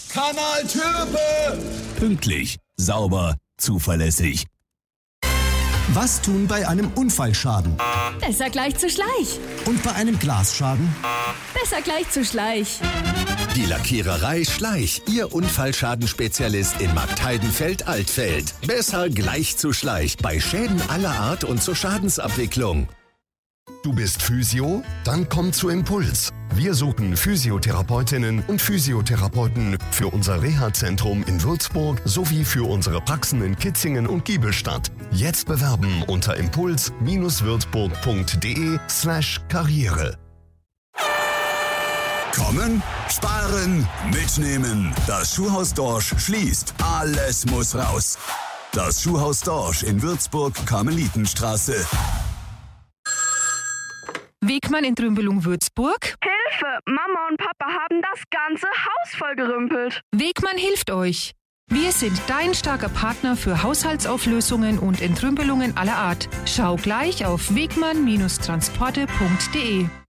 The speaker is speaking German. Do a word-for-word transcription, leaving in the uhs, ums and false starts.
Kanal Türpe. Pünktlich, sauber, zuverlässig. Was tun bei einem Unfallschaden? Besser gleich zu Schleich. Und bei einem Glasschaden? Besser gleich zu Schleich. Die Lackiererei Schleich, Ihr Unfallschadenspezialist in Marktheidenfeld-Altfeld. Besser gleich zu Schleich bei Schäden aller Art und zur Schadensabwicklung. Du bist Physio? Dann komm zu Impuls. Wir suchen Physiotherapeutinnen und Physiotherapeuten für unser Reha-Zentrum in Würzburg sowie für unsere Praxen in Kitzingen und Giebelstadt. Jetzt bewerben unter impuls-würzburg.de slash Karriere. Kommen, sparen, mitnehmen. Das Schuhhaus Dorsch schließt. Alles muss raus. Das Schuhhaus Dorsch in Würzburg, Karmelitenstraße. Wegmann in Trümbelung Würzburg. Hilfe! Mama und Papa haben das ganze Haus vollgerümpelt. Wegmann hilft euch. Wir sind dein starker Partner für Haushaltsauflösungen und Entrümpelungen aller Art. Schau gleich auf wegmann Bindestrich transporte punkt de.